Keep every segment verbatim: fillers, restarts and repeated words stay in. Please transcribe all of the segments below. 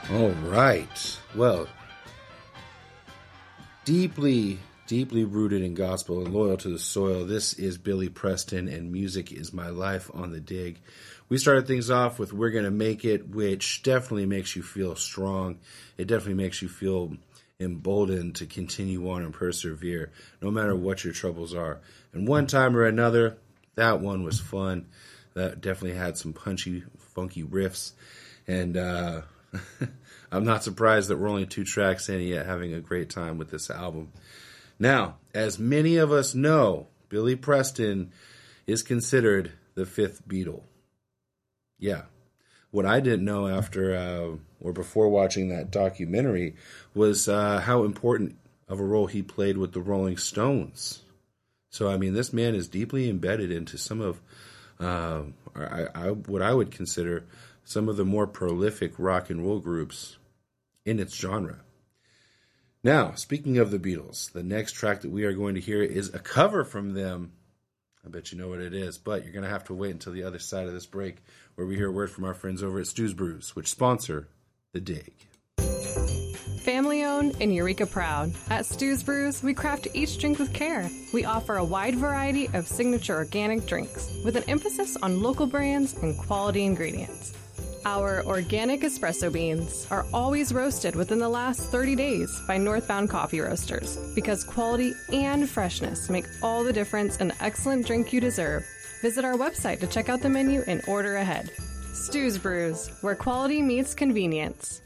All right. Well, deeply, deeply rooted in gospel and loyal to the soil, this is Billy Preston, and Music Is My Life on the Dig. We started things off with We're Gonna Make It, which definitely makes you feel strong. It definitely makes you feel emboldened to continue on and persevere, no matter what your troubles are. And one time or another, that one was fun. That definitely had some punchy, funky riffs. And uh, I'm not surprised that we're only two tracks in yet having a great time with this album. Now, as many of us know, Billy Preston is considered the fifth Beatle. Yeah. What I didn't know after uh, or before watching that documentary was uh, how important of a role he played with the Rolling Stones. So, I mean, this man is deeply embedded into some of uh, I, I, what I would consider some of the more prolific rock and roll groups in its genre. Now, speaking of the Beatles, the next track that we are going to hear is a cover from them. I bet you know what it is, but you're going to have to wait until the other side of this break where we hear a word from our friends over at Stu's Brews, which sponsor The Dig. Family owned and Eureka proud. At Stu's Brews, we craft each drink with care. We offer a wide variety of signature organic drinks with an emphasis on local brands and quality ingredients. Our organic espresso beans are always roasted within the last thirty days by Northbound Coffee Roasters because quality and freshness make all the difference in the excellent drink you deserve. Visit our website to check out the menu and order ahead. Stu's Brews, where quality meets convenience.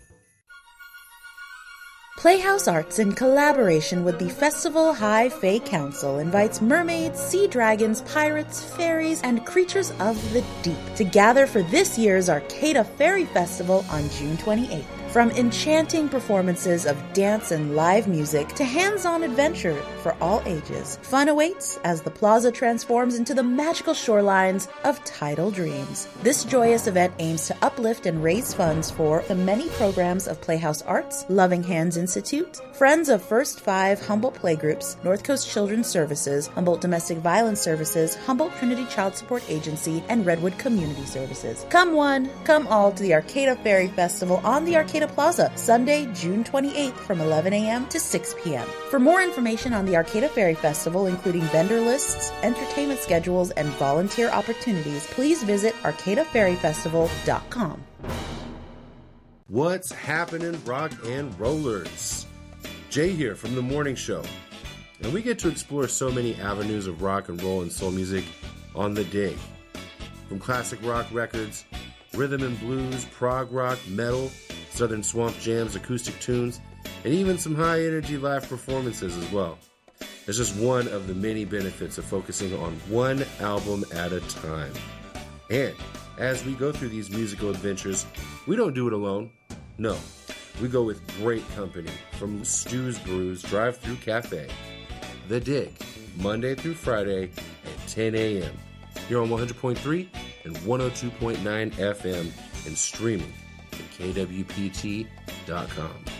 Playhouse Arts, in collaboration with the Festival High Fae Council, invites mermaids, sea dragons, pirates, fairies, and creatures of the deep to gather for this year's Arcata Fairy Festival on June twenty-eighth. From enchanting performances of dance and live music to hands-on adventure for all ages, fun awaits as the plaza transforms into the magical shorelines of Tidal Dreams. This joyous event aims to uplift and raise funds for the many programs of Playhouse Arts, Loving Hands Institute, Friends of First Five Humboldt Playgroups, North Coast Children's Services, Humboldt Domestic Violence Services, Humboldt Trinity Child Support Agency, and Redwood Community Services. Come one, come all to the Arcata Fairy Festival on the Arcata Plaza, Sunday, June twenty-eighth from eleven a.m. to six p.m. For more information on the Arcata Fairy Festival, including vendor lists, entertainment schedules, and volunteer opportunities, please visit arcata fairy festival dot com. What's happening, rock and rollers? Jay here from The Morning Show. And we get to explore so many avenues of rock and roll and soul music on The Dig. From classic rock records, rhythm and blues, prog rock, metal, southern swamp jams, acoustic tunes, and even some high-energy live performances as well. It's just one of the many benefits of focusing on one album at a time. And as we go through these musical adventures, we don't do it alone. No, we go with great company from Stu's Brews Drive-Thru Cafe. The Dig, Monday through Friday at ten a.m. Here on one hundred point three and one oh two point nine F M and streaming at K W P T dot com.